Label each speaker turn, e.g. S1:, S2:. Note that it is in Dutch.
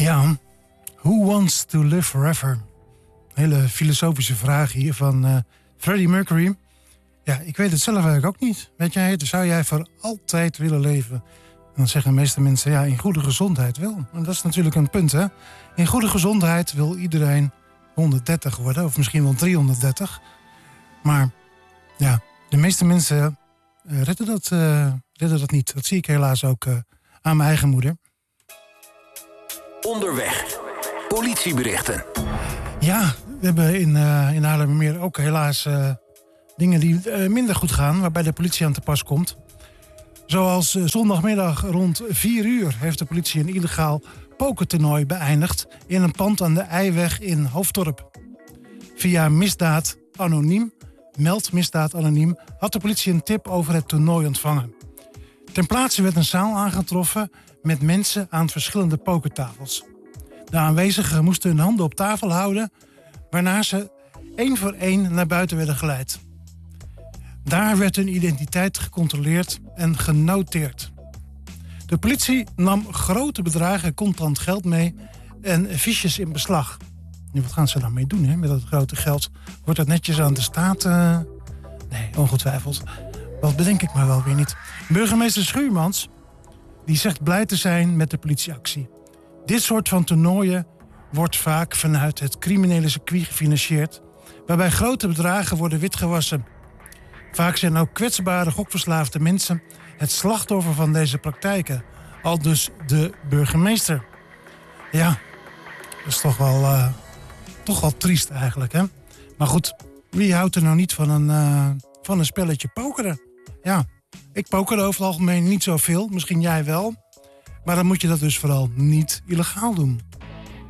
S1: Ja, who wants to live forever? Hele filosofische vraag hier van Freddie Mercury. Ja, ik weet het zelf eigenlijk ook niet. Weet jij het? Zou jij voor altijd willen leven? En dan zeggen de meeste mensen, ja, in goede gezondheid wel. En dat is natuurlijk een punt, hè. In goede gezondheid wil iedereen 130 worden, of misschien wel 330. Maar ja, de meeste mensen redden dat niet. Dat zie ik helaas ook aan mijn eigen moeder.
S2: Onderweg. Politieberichten.
S1: Ja, we hebben in Haarlemmermeer ook helaas dingen die minder goed gaan, waarbij de politie aan te pas komt. Zoals zondagmiddag rond 4 uur heeft de politie een illegaal pokertoernooi beëindigd in een pand aan de Eiweg in Hoofddorp. Via Misdaad Anoniem, Misdaad Anoniem, had de politie een tip over het toernooi ontvangen. Ter plaatse werd een zaal aangetroffen met mensen aan verschillende pokertafels. De aanwezigen moesten hun handen op tafel houden, waarna ze 1 voor 1 naar buiten werden geleid. Daar werd hun identiteit gecontroleerd en genoteerd. De politie nam grote bedragen contant geld mee en fiches in beslag. Nu, wat gaan ze daarmee doen, hè, met dat grote geld? Wordt dat netjes aan de staat? Nee, ongetwijfeld. Dat bedenk ik maar wel weer niet. Burgemeester Schuurmans die zegt blij te zijn met de politieactie. Dit soort van toernooien wordt vaak vanuit het criminele circuit gefinancierd, waarbij grote bedragen worden witgewassen. Vaak zijn ook kwetsbare gokverslaafde mensen het slachtoffer van deze praktijken. Aldus de burgemeester. Ja, dat is toch wel triest eigenlijk, hè? Maar goed, wie houdt er nou niet van een spelletje pokeren? Ja, ik poker over het algemeen niet zoveel. Misschien jij wel. Maar dan moet je dat dus vooral niet illegaal doen.